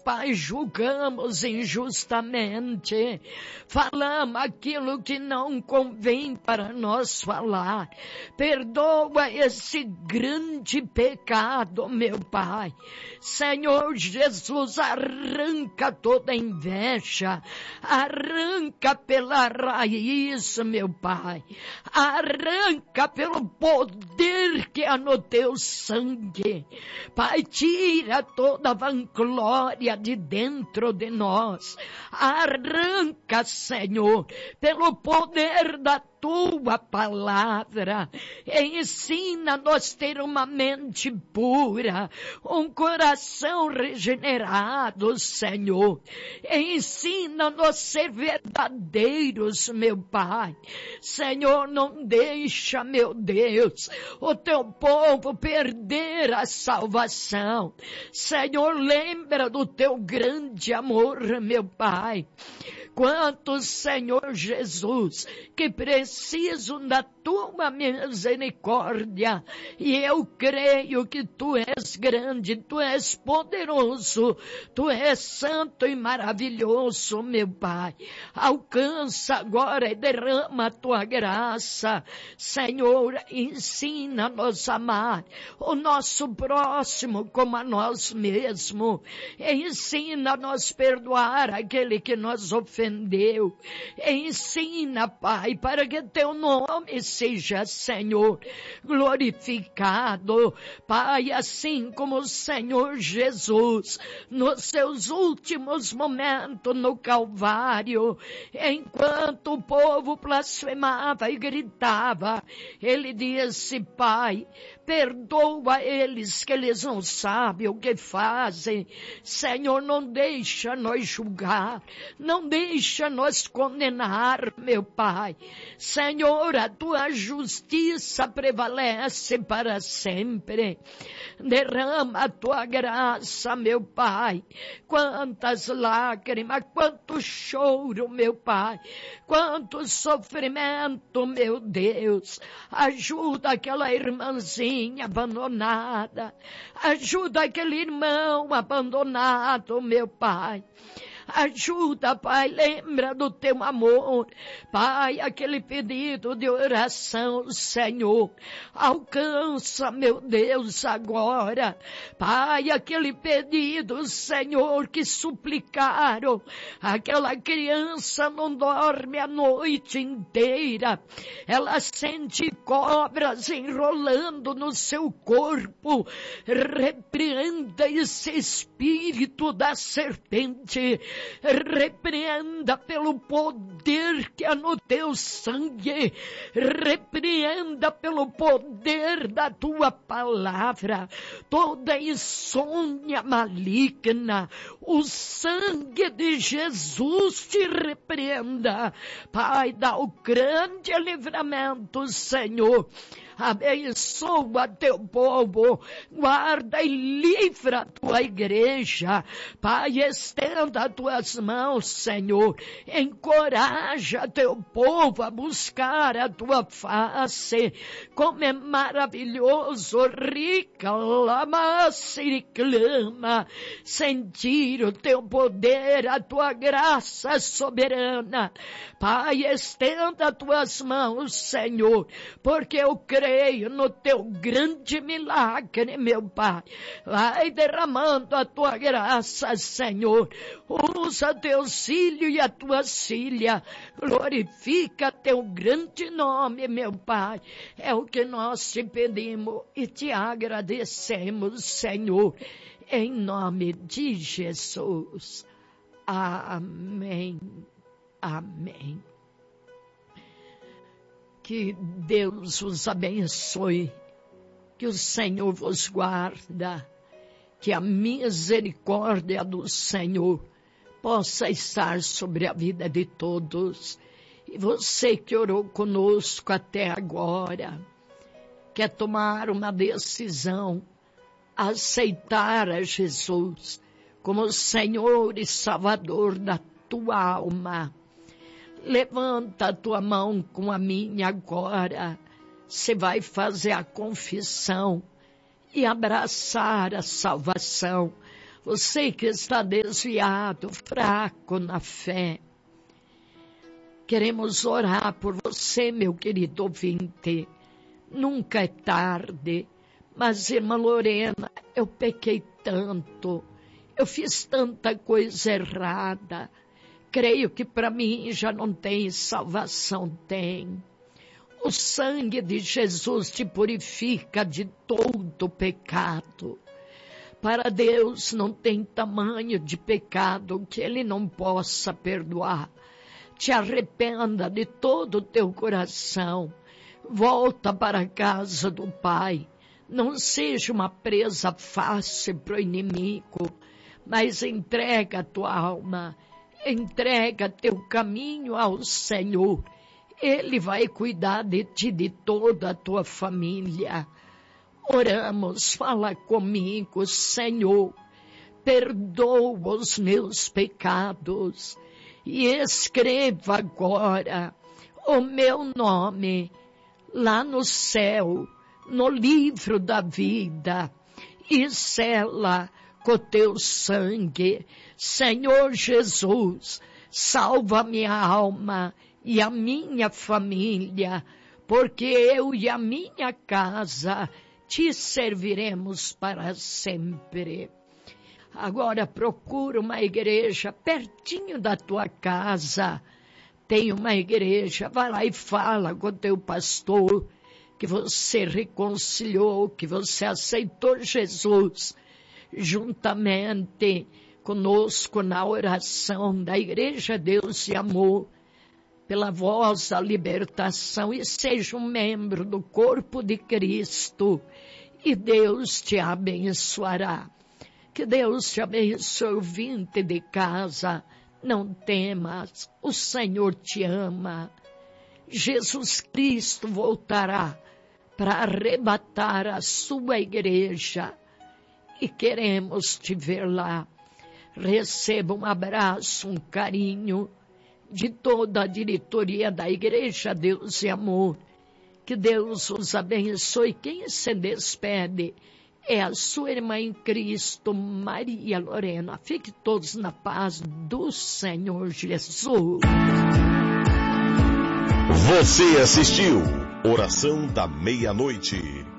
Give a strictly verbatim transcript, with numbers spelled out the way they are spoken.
Pai, julgamos injustamente, falamos aquilo que não convém para nós falar. Perdoa esse grande pecado, meu Pai. Senhor Jesus, arranca toda inveja, arranca pela raiz, meu Pai, arranca pelo poder que há no teu sangue. Pai, tira toda vanglória de dentro de nós, arranca, Senhor, pelo poder da tua palavra. Ensina-nos a ter uma mente pura, um coração regenerado, Senhor. Ensina-nos a ser verdadeiros, meu Pai. Senhor, não deixa, meu Deus, o teu povo perder a salvação. Senhor, lembra do teu grande amor, meu Pai. Quantos, Senhor Jesus, que precisam da tua misericórdia, e eu creio que tu és grande, tu és poderoso, tu és santo e maravilhoso, meu Pai. Alcança agora e derrama a tua graça. Senhor, ensina-nos a amar o nosso próximo como a nós mesmos. Ensina-nos a perdoar aquele que nos ofendeu. Ensina, Pai, para que teu nome seja, Senhor, glorificado. Pai, assim como o Senhor Jesus, nos seus últimos momentos no Calvário, enquanto o povo blasfemava e gritava, ele disse: Pai, perdoa eles, que eles não sabem o que fazem. Senhor, não deixa nós julgar, não deixa nós condenar, meu Pai. Senhor, a tua justiça prevalece para sempre. Derrama a tua graça, meu Pai. Quantas lágrimas, quanto choro, meu Pai. Quanto sofrimento, meu Deus. Ajuda aquela irmãzinha abandonada. Ajuda aquele irmão abandonado, meu Pai. Ajuda, Pai, lembra do teu amor. Pai, aquele pedido de oração, Senhor, alcança, meu Deus, agora. Pai, aquele pedido, Senhor, que suplicaram. Aquela criança não dorme a noite inteira. Ela sente cobras enrolando no seu corpo. Repreenda esse espírito da serpente. Repreenda pelo poder que há no teu sangue. Repreenda pelo poder da tua palavra toda insônia maligna. O sangue de Jesus te repreenda. Pai, dá o grande livramento, Senhor. Abençoa teu povo, guarda e livra a tua igreja. Pai, estenda as tuas mãos, Senhor. Encoraja teu povo a buscar a tua face. Como é maravilhoso, rica, lama, se clama, sentir o teu poder, a tua graça soberana. Pai, estenda as tuas mãos, Senhor, porque eu creio creio no teu grande milagre, meu Pai. Vai derramando a tua graça, Senhor. Usa teus filhos e a tua filha. Glorifica teu grande nome, meu Pai. É o que nós te pedimos e te agradecemos, Senhor. Em nome de Jesus. Amém. Amém. Que Deus os abençoe, que o Senhor vos guarda, que a misericórdia do Senhor possa estar sobre a vida de todos. E você que orou conosco até agora, quer tomar uma decisão, aceitar a Jesus como Senhor e Salvador da tua alma. Levanta a tua mão com a minha agora. Você vai fazer a confissão e abraçar a salvação. Você que está desviado, fraco na fé, queremos orar por você, meu querido ouvinte. Nunca é tarde. Mas, irmã Lorena, eu pequei tanto. Eu fiz tanta coisa errada. Creio que para mim já não tem salvação. Tem. O sangue de Jesus te purifica de todo pecado. Para Deus não tem tamanho de pecado que Ele não possa perdoar. Te arrependa de todo o teu coração. Volta para a casa do Pai. Não seja uma presa fácil para o inimigo, mas entrega a tua alma. Entrega teu caminho ao Senhor. Ele vai cuidar de ti, de toda a tua família. Oramos, fala comigo, Senhor, perdoa os meus pecados e escreva agora o meu nome lá no céu, no livro da vida, e sela com teu sangue. Senhor Jesus, salva minha alma e a minha família, porque eu e a minha casa te serviremos para sempre. Agora procura uma igreja pertinho da tua casa. Tem uma igreja, vai lá e fala com o teu pastor que você reconciliou, que você aceitou Jesus juntamente conosco na oração da Igreja Deus e Amor, pela vossa libertação, e seja um membro do corpo de Cristo, e Deus te abençoará. Que Deus te abençoe, ouvinte de casa. Não temas, o Senhor te ama. Jesus Cristo voltará para arrebatar a sua igreja e queremos te ver lá. Receba um abraço, um carinho de toda a diretoria da Igreja Deus e Amor. Que Deus os abençoe. Quem se despede é a sua irmã em Cristo, Maria Lorena. Fique todos na paz do Senhor Jesus. Você assistiu Oração da Meia-Noite.